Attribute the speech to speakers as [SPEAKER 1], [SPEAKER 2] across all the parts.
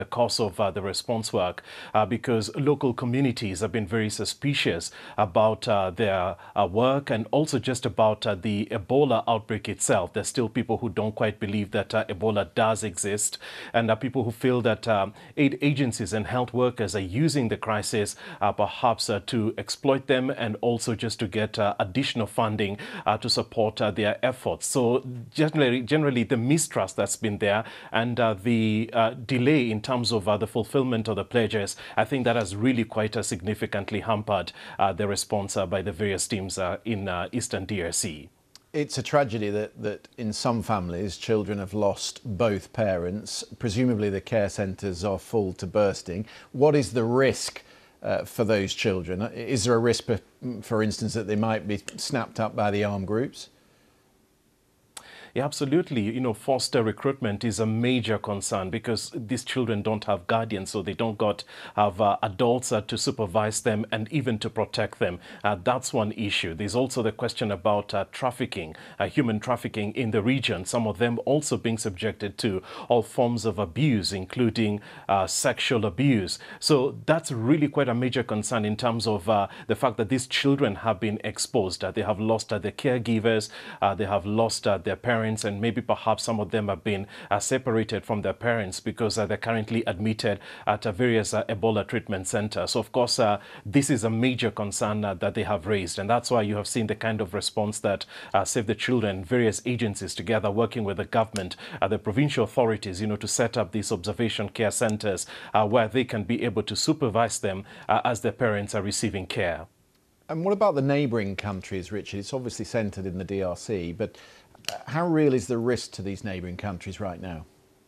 [SPEAKER 1] the course of the response work because local communities have been very suspicious about their work and also just about the Ebola outbreak itself. There's still people who don't quite believe that Ebola does exist, and people who feel that aid agencies and health workers are using the crisis perhaps to exploit them and also just to get additional funding to support their efforts. So generally the mistrust that's been there and the delay in terms of the fulfillment of the pledges, I think that has really quite significantly hampered the response by the various teams in Eastern DRC.
[SPEAKER 2] It's a tragedy that in some families, children have lost both parents. Presumably the care centres are full to bursting. What is the risk for those children? Is there a risk, for instance, that they might be snapped up by the armed groups?
[SPEAKER 1] Yeah, absolutely. You know, forced recruitment is a major concern because these children don't have guardians, so they don't have adults to supervise them and even to protect them. That's one issue. There's also the question about trafficking, human trafficking in the region. Some of them also being subjected to all forms of abuse, including sexual abuse. So that's really quite a major concern in terms of the fact that these children have been exposed. They have lost their caregivers, they have lost their parents, and maybe perhaps some of them have been separated from their parents because they're currently admitted at various Ebola treatment centers. So of course, this is a major concern that they have raised, and that's why you have seen the kind of response that Save the Children, various agencies together working with the government, the provincial authorities, you know, to set up these observation care centers where they can be able to supervise them as their parents are receiving care.
[SPEAKER 2] And what about the neighbouring countries, Richard? It's obviously centred in the DRC, but how real is the risk to these neighbouring countries right now?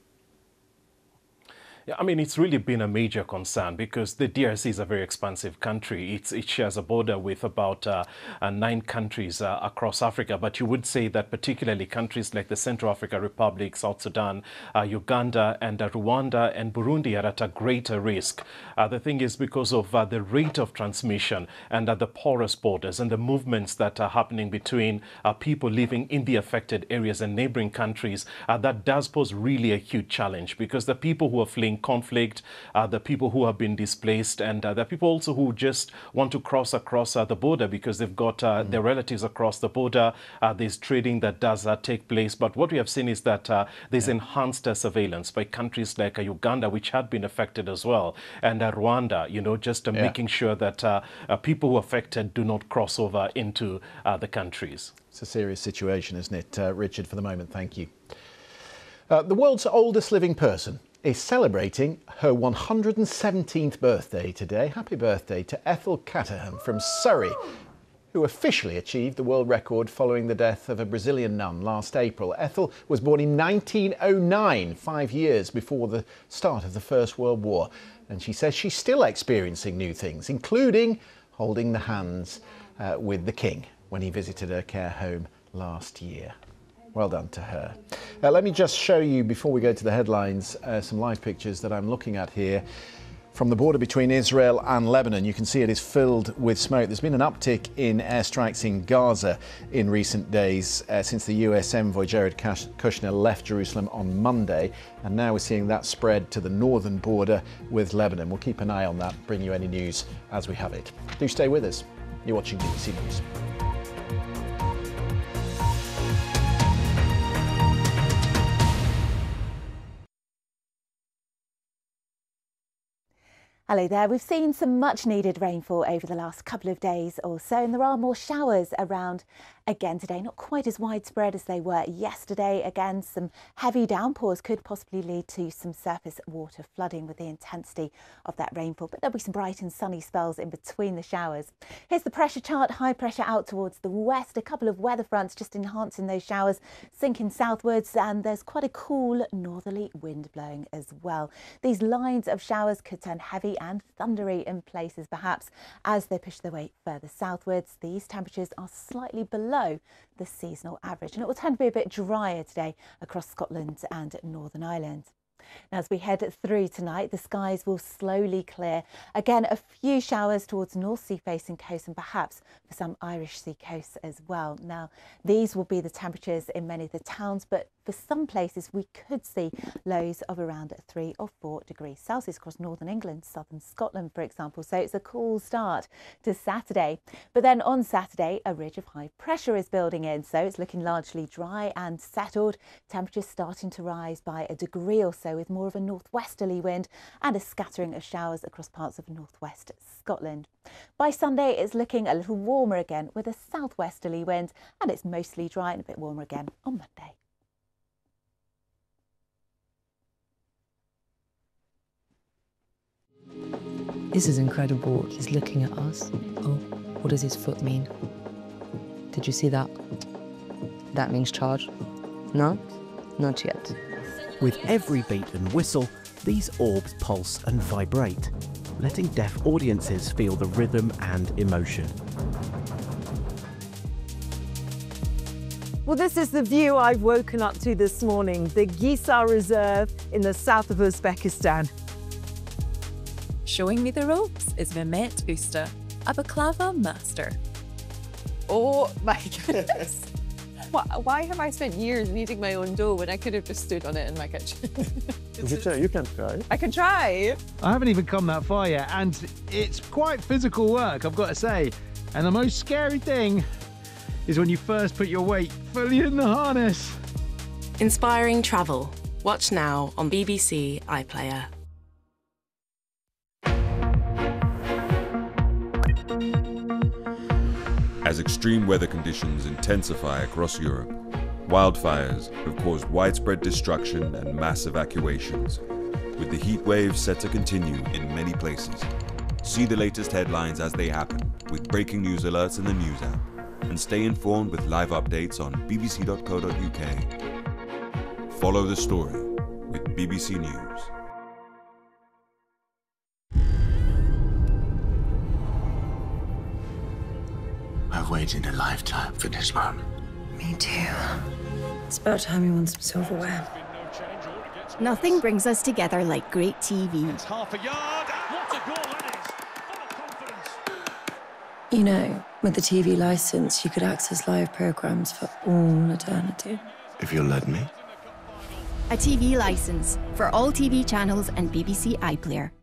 [SPEAKER 1] Yeah, I mean, it's really been a major concern because the DRC is a very expansive country. It shares a border with about 9 countries across Africa. But you would say that particularly countries like the Central African Republic, South Sudan, Uganda and Rwanda and Burundi are at a greater risk. The thing is because of the rate of transmission and the porous borders and the movements that are happening between people living in the affected areas and neighboring countries, that does pose really a huge challenge because the people who are fleeing conflict, the people who have been displaced, and the people also who just want to cross across the border because they've got their relatives across the border. There's trading that does take place. But what we have seen is that there's enhanced surveillance by countries like Uganda, which had been affected as well, and Rwanda, you know, just making sure that people who are affected do not cross over into the countries.
[SPEAKER 2] It's a serious situation, isn't it? Richard, for the moment, thank you. The world's oldest living person is celebrating her 117th birthday today. Happy birthday to Ethel Caterham from Surrey, who officially achieved the world record following the death of a Brazilian nun last April. Ethel was born in 1909, 5 years before the start of the First World War. And she says she's still experiencing new things, including holding the hands with the King when he visited her care home last year. Well done to her. Let me just show you, before we go to the headlines, some live pictures that I'm looking at here from the border between Israel and Lebanon. You can see it is filled with smoke. There's been an uptick in airstrikes in Gaza in recent days since the US envoy Jared Kushner left Jerusalem on Monday. And now we're seeing that spread to the northern border with Lebanon. We'll keep an eye on that, bring you any news as we have it. Do stay with us. You're watching BBC News.
[SPEAKER 3] Hello there. We've seen some much needed rainfall over the last couple of days or so, and there are more showers around again today, not quite as widespread as they were yesterday. Again, some heavy downpours could possibly lead to some surface water flooding with the intensity of that rainfall, but there'll be some bright and sunny spells in between the showers. Here's the pressure chart. High pressure out towards the west, a couple of weather fronts just enhancing those showers, sinking southwards, and there's quite a cool northerly wind blowing as well. These lines of showers could turn heavy and thundery in places perhaps as they push their way further southwards. These temperatures are slightly below the seasonal average, and it will tend to be a bit drier today across Scotland and Northern Ireland. Now, as we head through tonight, the skies will slowly clear. Again, a few showers towards North Sea facing coast and perhaps for for some Irish Sea coasts as well. Now, these will be the temperatures in many of the towns, but for some places we could see lows of around 3 or 4 degrees Celsius across northern England, southern Scotland, for example. So it's a cool start to Saturday. But then on Saturday, a ridge of high pressure is building in, so it's looking largely dry and settled. Temperatures starting to rise by a degree or so, with more of a northwesterly wind and a scattering of showers across parts of northwest Scotland. By Sunday, it's looking a little warmer again with a southwesterly wind, and it's mostly dry and a bit warmer again on Monday.
[SPEAKER 4] This is incredible. He's looking at us. Oh, what does his foot mean? Did you see that? That means charge. No? Not yet.
[SPEAKER 5] With every beat and whistle, these orbs pulse and vibrate, letting deaf audiences feel the rhythm and emotion.
[SPEAKER 6] Well, this is the view I've woken up to this morning, the Gisar Reserve in the south of Uzbekistan.
[SPEAKER 7] Showing me the ropes is Mehmet Usta, a baklava master.
[SPEAKER 8] Oh my goodness. Why have I spent years kneading my own dough when I could have just stood on it in my kitchen?
[SPEAKER 9] You can try.
[SPEAKER 8] I can try.
[SPEAKER 9] I haven't even come that far yet, and it's quite physical work, I've got to say. And the most scary thing is when you first put your weight fully in the harness.
[SPEAKER 10] Inspiring travel. Watch now on BBC iPlayer.
[SPEAKER 11] As extreme weather conditions intensify across Europe, wildfires have caused widespread destruction and mass evacuations, with the heat wave set to continue in many places. See the latest headlines as they happen, with breaking news alerts in the News app, and stay informed with live updates on bbc.co.uk. Follow the story with BBC News.
[SPEAKER 12] I've waited a lifetime for this moment.
[SPEAKER 13] Me too. It's about time you won some silverware.
[SPEAKER 14] Nothing brings us together like great TV.
[SPEAKER 15] It's half a yard. What a goal that is! Full of confidence.
[SPEAKER 13] You know, with the TV license, you could access live programs for all eternity.
[SPEAKER 12] If you'll let me.
[SPEAKER 14] A TV license for all TV channels and BBC iPlayer.